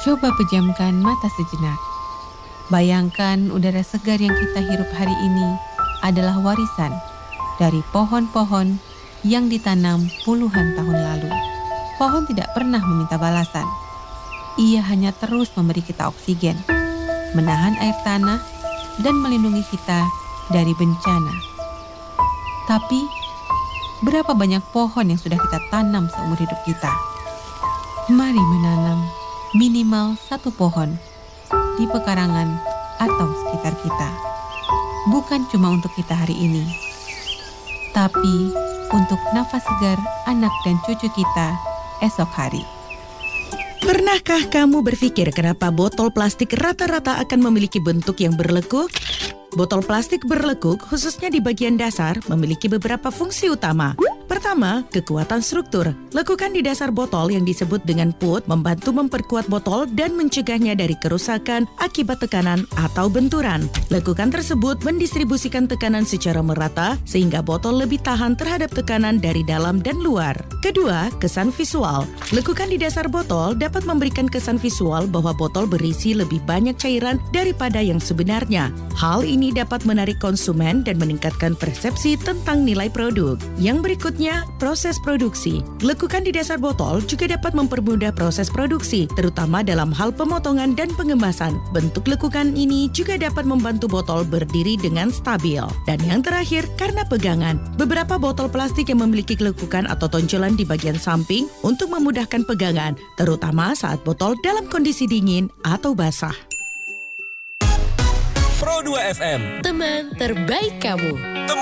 Coba pejamkan mata sejenak. Bayangkan udara segar yang kita hirup hari ini adalah warisan dari pohon-pohon yang ditanam puluhan tahun lalu. Pohon tidak pernah meminta balasan. Ia hanya terus memberi kita oksigen, menahan air tanah, dan melindungi kita dari bencana. Tapi, berapa banyak pohon yang sudah kita tanam seumur hidup kita? Mari menanam minimal 1 pohon di pekarangan atau sekitar kita. Bukan cuma untuk kita hari ini, tapi untuk nafas segar anak dan cucu kita esok hari. Pernahkah kamu berpikir kenapa botol plastik rata-rata akan memiliki bentuk yang berlekuk? Botol plastik berlekuk, khususnya di bagian dasar, memiliki beberapa fungsi utama. Pertama, kekuatan struktur. Lekukan di dasar botol yang disebut dengan put membantu memperkuat botol dan mencegahnya dari kerusakan akibat tekanan atau benturan. Lekukan tersebut mendistribusikan tekanan secara merata sehingga botol lebih tahan terhadap tekanan dari dalam dan luar. Kedua, kesan visual. Lekukan di dasar botol dapat memberikan kesan visual bahwa botol berisi lebih banyak cairan daripada yang sebenarnya. Hal ini dapat menarik konsumen dan meningkatkan persepsi tentang nilai produk. Yang berikutnya, proses produksi. Lekukan di dasar botol juga dapat mempermudah proses produksi, terutama dalam hal pemotongan dan pengemasan. Bentuk lekukan ini juga dapat membantu botol berdiri dengan stabil. Dan yang terakhir, karena pegangan. Beberapa botol plastik yang memiliki lekukan atau tonjolan di bagian samping untuk memudahkan pegangan, terutama saat botol dalam kondisi dingin atau basah. Pro 2 FM, Teman terbaik kamu.